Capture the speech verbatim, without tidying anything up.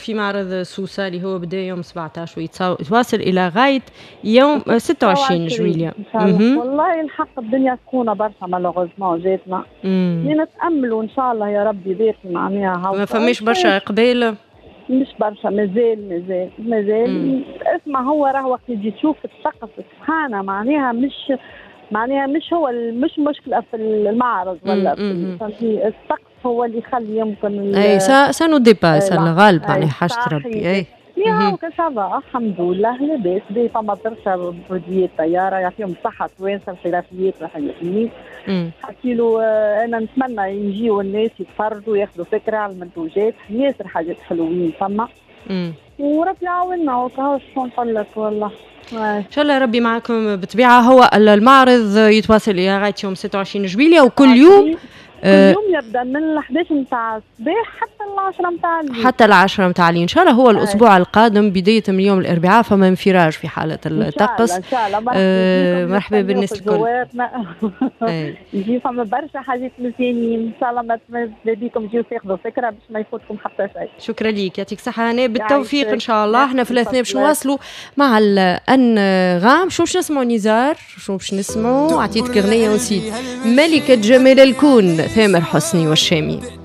في معرض سوسة اللي هو بدأ يوم سبعة عشر ويتواصل إلى غاية يوم ستة وعشرين جويلية إن شاء الله. والله الحق الدنيا سخونة برشا مالوغوزمون جاتنا، نتأملوا إن شاء الله يا ربي باقي معناها. ما فماش برشا قبيلة؟ مش برشا، مازال مازال مازال اسمع. هو راه وقت يجي تشوف الطقس سبحانه معناها مش معناها مش هو مش مشكلة في المعرض ولا في الطقس هو اللي يخلي يمكن اي سانو ديباس الغالب على حاجة ربي. اي يا كسافا الحمد لله لاباس بيه. فما برشا بروديات طيارة يعطيهم الصحة توانسة الحرفيات الحقيقيين. حكي له أنا نتمنى يجيوا الناس يتفرجوا ياخذوا فكرة على المنتوجات، ياسر حاجات حلوين فما. وربي يعاوننا وكهو شو نقول لك والله. ان شاء الله ربي معكم بالطبيعة. هو المعرض يتواصل إلى غاية يوم ستة وعشرين جويلية وكل يوم كل يوم يبدا من الحداش نتاع الصباح حتى العشرة نتاع الليل. حتى العشرة نتاع الليل ان شاء الله. هو الاسبوع القادم بدايه من يوم الاربعاء فما انفراج في حاله الطقس. ان شاء الله مرحبا, آه مرحبا بالناس الكل. يجي فما برشا حاجات مزيانين ان شاء الله. ما تبديكم تجيو تاخذوا فكره باش ما يفوتكم حتى شيء. شكرا ليك يعطيك الصحه هنا بالتوفيق ان شاء الله. احنا في الاثنين باش نواصلوا مع الانغام. شو باش نسمعوا نزار؟ شو باش نسمعوا؟ عطيتك اغنيه ونسيت ملكه جمال الكون ثامر حسني والشامي.